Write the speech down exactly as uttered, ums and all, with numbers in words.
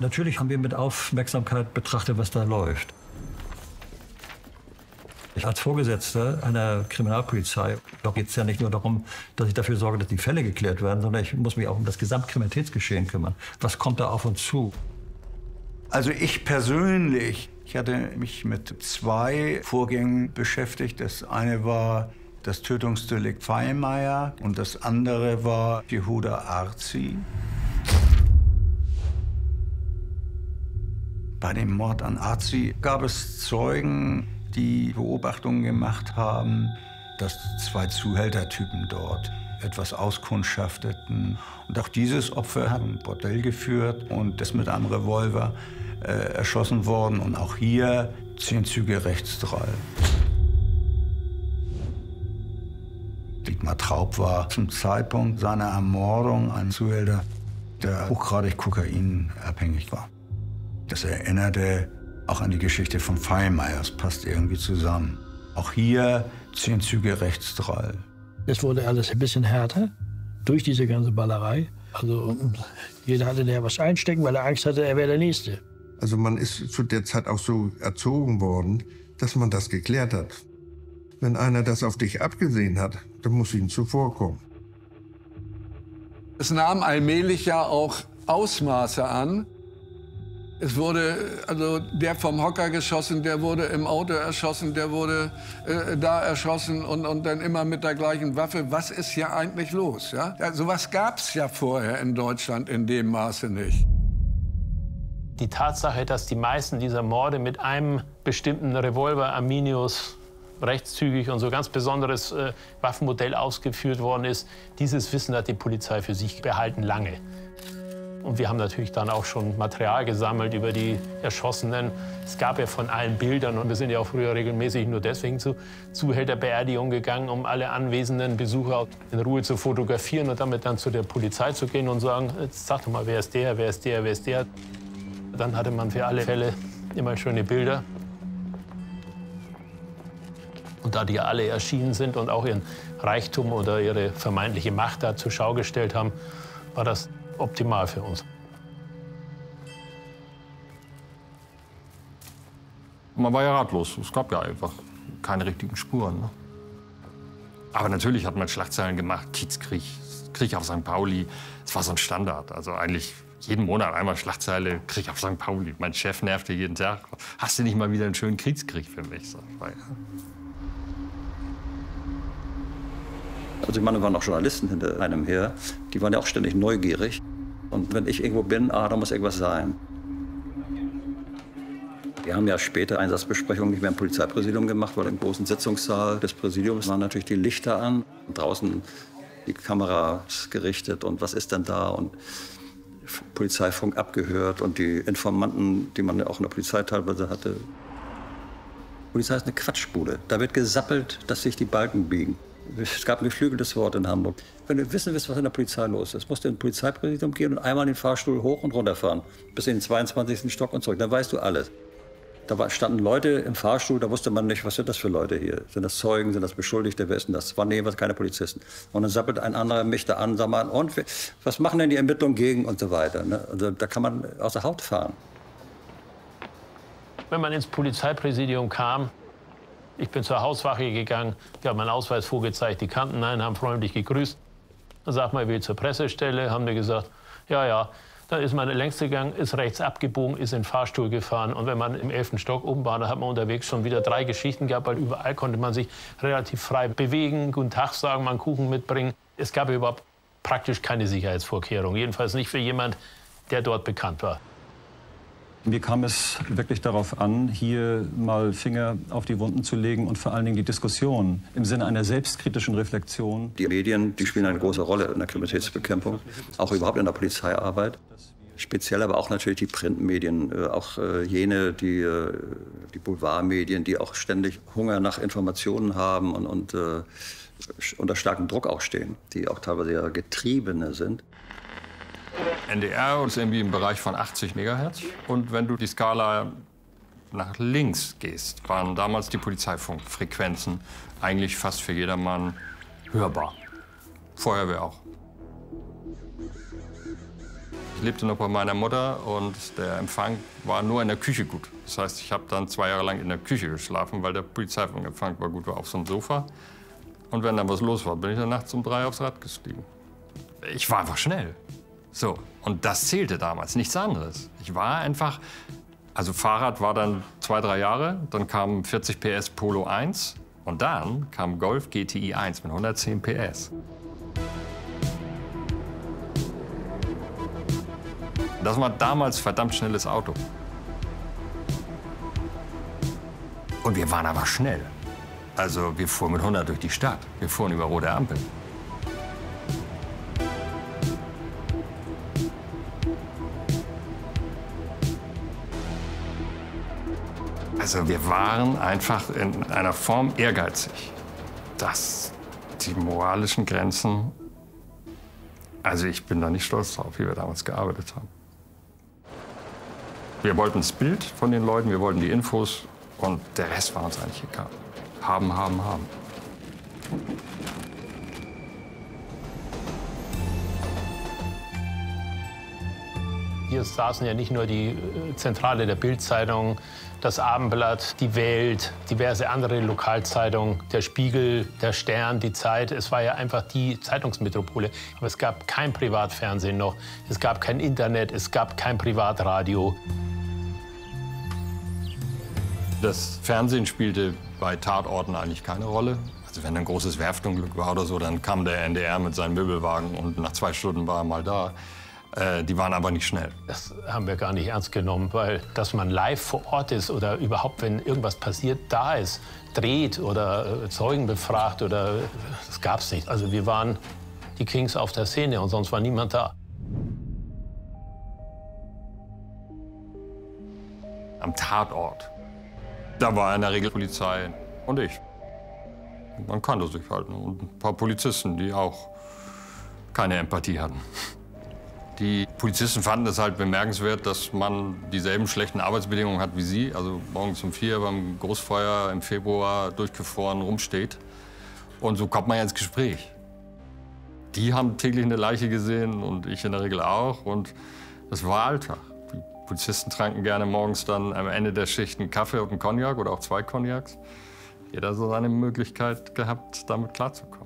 Natürlich haben wir mit Aufmerksamkeit betrachtet, was da läuft. Ich als Vorgesetzter einer Kriminalpolizei, da geht es ja nicht nur darum, dass ich dafür sorge, dass die Fälle geklärt werden, sondern ich muss mich auch um das Gesamtkriminalitätsgeschehen kümmern. Was kommt da auf uns zu? Also ich persönlich, ich hatte mich mit zwei Vorgängen beschäftigt. Das eine war das Tötungsdelikt Fallmeier und das andere war Yehuda Arzi. Bei dem Mord an Arzi gab es Zeugen, die Beobachtungen gemacht haben, dass zwei Zuhältertypen dort etwas auskundschafteten. Und auch dieses Opfer hat ein Bordell geführt und ist mit einem Revolver äh, erschossen worden. Und auch hier zehn Züge Rechtsdrall. Dietmar Traub war zum Zeitpunkt seiner Ermordung ein Zuhälter, der hochgradig kokainabhängig war. Das erinnerte auch an die Geschichte von Fallmeier. Das passt irgendwie zusammen. Auch hier zehn Züge Rechtsdrall. Es wurde alles ein bisschen härter durch diese ganze Ballerei. Also jeder hatte da was einstecken, weil er Angst hatte, er wäre der Nächste. Also man ist zu der Zeit auch so erzogen worden, dass man das geklärt hat. Wenn einer das auf dich abgesehen hat, dann muss ihm zuvorkommen. Es nahm allmählich ja auch Ausmaße an. Es wurde, also der vom Hocker geschossen, der wurde im Auto erschossen, der wurde äh, da erschossen und, und dann immer mit der gleichen Waffe. Was ist hier eigentlich los? Ja? Ja, sowas gab es ja vorher in Deutschland in dem Maße nicht. Die Tatsache, dass die meisten dieser Morde mit einem bestimmten Revolver Arminius rechtszügig und so ganz besonderes äh, Waffenmodell ausgeführt worden ist, dieses Wissen hat die Polizei für sich behalten lange. Und wir haben natürlich dann auch schon Material gesammelt über die Erschossenen. Es gab ja von allen Bildern, und wir sind ja auch früher regelmäßig nur deswegen zu Zuhälterbeerdigungen gegangen, um alle anwesenden Besucher in Ruhe zu fotografieren und damit dann zu der Polizei zu gehen und sagen, jetzt sag doch mal, wer ist der, wer ist der, wer ist der. Dann hatte man für alle Fälle immer schöne Bilder. Und da die alle erschienen sind und auch ihren Reichtum oder ihre vermeintliche Macht da zur Schau gestellt haben, war das optimal für uns. Man war ja ratlos. Es gab ja einfach keine richtigen Spuren. Ne? Aber natürlich hat man Schlagzeilen gemacht. Kiezkrieg, Krieg auf Sankt Pauli. Es war so ein Standard. Also eigentlich jeden Monat einmal Schlagzeile, Krieg auf Sankt Pauli. Mein Chef nervte jeden Tag. Hast du nicht mal wieder einen schönen Kriegskrieg für mich? So, weil, Also die Männer waren auch Journalisten hinter einem her. Die waren ja auch ständig neugierig. Und wenn ich irgendwo bin, ah, da muss irgendwas sein. Wir haben ja später Einsatzbesprechungen nicht mehr im Polizeipräsidium gemacht, weil im großen Sitzungssaal des Präsidiums waren natürlich die Lichter an. Und draußen die Kameras gerichtet und was ist denn da? Und Polizeifunk abgehört und die Informanten, die man ja auch in der Polizei teilweise hatte. Polizei ist eine Quatschbude. Da wird gesappelt, dass sich die Balken biegen. Es gab ein geflügeltes Wort in Hamburg. Wenn du wissen willst, was in der Polizei los ist, musst du ins Polizeipräsidium gehen und einmal den Fahrstuhl hoch und runter fahren. Bis in den zweiundzwanzigsten Stock und zurück. Dann weißt du alles. Da standen Leute im Fahrstuhl, da wusste man nicht, was sind das für Leute hier? Sind das Zeugen, sind das Beschuldigte, wer ist denn das? Das waren jeweils keine Polizisten. Und dann sappelt ein anderer mich da an, sagt mal, und was machen denn die Ermittlungen gegen und so weiter. Ne? Also, da kann man aus der Haut fahren. Wenn man ins Polizeipräsidium kam, ich bin zur Hauswache gegangen, ich habe meinen Ausweis vorgezeigt, die kannten, nein, haben freundlich gegrüßt. Dann sagt man, ich will zur Pressestelle, haben wir gesagt, ja, ja. Dann ist man längs gegangen, ist rechts abgebogen, ist in den Fahrstuhl gefahren. Und wenn man im elften Stock oben war, dann hat man unterwegs schon wieder drei Geschichten gehabt, weil überall konnte man sich relativ frei bewegen, guten Tag sagen, mal einen Kuchen mitbringen. Es gab überhaupt praktisch keine Sicherheitsvorkehrung, jedenfalls nicht für jemand, der dort bekannt war. Mir kam es wirklich darauf an, hier mal Finger auf die Wunden zu legen und vor allen Dingen die Diskussion im Sinne einer selbstkritischen Reflexion. Die Medien, die spielen eine große Rolle in der Kriminalitätsbekämpfung, auch überhaupt in der Polizeiarbeit. Speziell aber auch natürlich die Printmedien, auch jene, die, die Boulevardmedien, die auch ständig Hunger nach Informationen haben und, und uh, unter starkem Druck auch stehen, die auch teilweise ja Getriebene sind. N D R ist irgendwie im Bereich von achtzig Megahertz. Und wenn du die Skala nach links gehst, waren damals die Polizeifunkfrequenzen eigentlich fast für jedermann hörbar. Feuerwehr auch. Ich lebte noch bei meiner Mutter und der Empfang war nur in der Küche gut. Das heißt, ich habe dann zwei Jahre lang in der Küche geschlafen, weil der Polizeiempfang war gut, war auf so einem Sofa. Und wenn dann was los war, bin ich dann nachts um drei aufs Rad gestiegen. Ich war einfach schnell. So, und das zählte damals, nichts anderes. Ich war einfach, also Fahrrad war dann zwei, drei Jahre, dann kam vierzig P S Polo eins und dann kam Golf G T I eins mit hundertzehn P S. Das war damals ein verdammt schnelles Auto. Und wir waren aber schnell. Also wir fuhren mit hundert durch die Stadt. Wir fuhren über rote Ampeln. Also wir waren einfach in einer Form ehrgeizig, dass die moralischen Grenzen, also ich bin da nicht stolz drauf, wie wir damals gearbeitet haben. Wir wollten das Bild von den Leuten, wir wollten die Infos und der Rest war uns eigentlich egal. Haben, haben, haben. Hier saßen ja nicht nur die Zentrale der Bild-Zeitung, das Abendblatt, die Welt, diverse andere Lokalzeitungen, der Spiegel, der Stern, die Zeit. Es war ja einfach die Zeitungsmetropole. Aber es gab kein Privatfernsehen noch, es gab kein Internet, es gab kein Privatradio. Das Fernsehen spielte bei Tatorten eigentlich keine Rolle. Also wenn ein großes Werftunglück war oder so, dann kam der N D R mit seinem Möbelwagen und nach zwei Stunden war er mal da. Äh, die waren aber nicht schnell. Das haben wir gar nicht ernst genommen, weil dass man live vor Ort ist oder überhaupt, wenn irgendwas passiert, da ist, dreht oder äh, Zeugen befragt, oder das gab's nicht. Also wir waren die Kings auf der Szene und sonst war niemand da. Am Tatort, da war in der Regel Polizei und ich. Man kannte sich halt, und ein paar Polizisten, die auch keine Empathie hatten. Die Polizisten fanden es halt bemerkenswert, dass man dieselben schlechten Arbeitsbedingungen hat wie sie. Also morgens um vier beim Großfeuer im Februar durchgefroren rumsteht. Und so kommt man ja ins Gespräch. Die haben täglich eine Leiche gesehen und ich in der Regel auch. Und das war Alltag. Die Polizisten tranken gerne morgens dann am Ende der Schicht einen Kaffee und einen Cognac oder auch zwei Cognacs. Jeder hat so seine Möglichkeit gehabt, damit klarzukommen.